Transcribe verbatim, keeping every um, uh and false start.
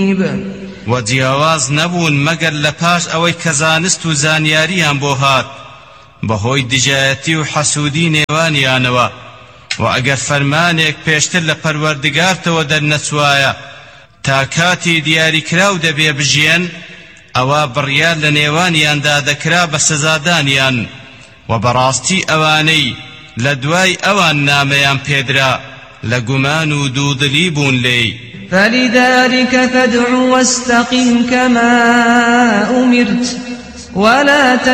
و جیاواز نبوون مەگەر لە پاش ئەوەی کە زانست و زانیاریان بۆ هات بەهۆی دژایەتی و حەسوودی نێوانیانەوە و ئەگەر فەرمانێک پێشتر لە پەروەردگارتەوە دەرنەچوایە تا کاتی دیاریکراو دەبێ بژێن ئەوە بڕیار لە نێوانیاندا دەکرا بە سزادانیان و بەڕاستی ئەوانەی لە دوای ئەوان نامەیان پێدرا لە گومان و دوودڵی بوون لێی. فلذلك فادع واستقم كما أمرت ولا